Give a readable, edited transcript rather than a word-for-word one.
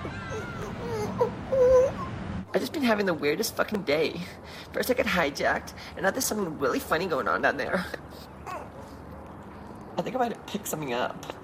I've just been having the weirdest fucking day. First I get hijacked, and now there's something really funny going on down there. I think I might pick something up.